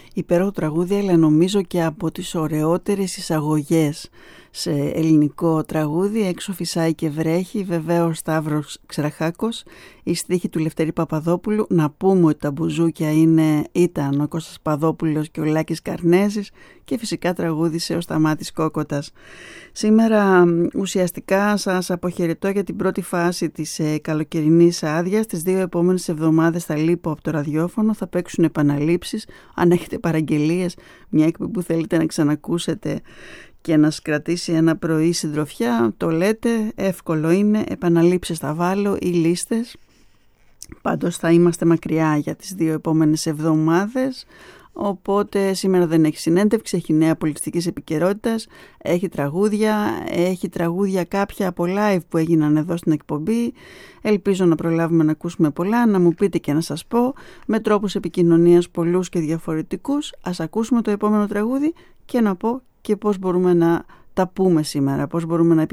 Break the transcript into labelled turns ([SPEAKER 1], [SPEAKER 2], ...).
[SPEAKER 1] υπέροχο τραγούδι, αλλά νομίζω και από τις ωραιότερες εισαγωγές σε ελληνικό τραγούδι. Έξω φυσάει και βρέχει, βεβαίως Σταύρος Ξεραχάκος, η στίχη του Λευτέρη Παπαδόπουλου. Να πούμε ότι τα μπουζούκια ήταν ο Κώστας Παδόπουλος και ο Λάκης Καρνέζης, και φυσικά τραγούδισε ο Σταμάτης Κόκοτας. Σήμερα ουσιαστικά σας αποχαιρετώ για την πρώτη φάση της καλοκαιρινής άδειας. Τις 2 επόμενες εβδομάδες θα λείπω από το ραδιόφωνο, θα παίξουν επαναλήψεις. Αν έχετε παραγγελίες, μια εκπομπή που θέλετε να ξανακούσετε και να σας κρατήσει ένα πρωί συντροφιά, το λέτε, εύκολο είναι, επαναλήψεις θα βάλω ή λίστες. Πάντως θα είμαστε μακριά για τις 2 επόμενες εβδομάδες, οπότε σήμερα δεν έχει συνέντευξη, έχει νέα πολιτιστικής επικαιρότητας, έχει τραγούδια κάποια από live που έγιναν εδώ στην εκπομπή. Ελπίζω να προλάβουμε να ακούσουμε πολλά, να μου πείτε και να σας πω, με τρόπους επικοινωνίας πολλούς και διαφορετικούς. Ας ακούσουμε το επόμενο τραγούδι και να πω και πώς μπορούμε να τα πούμε σήμερα, πώς μπορούμε να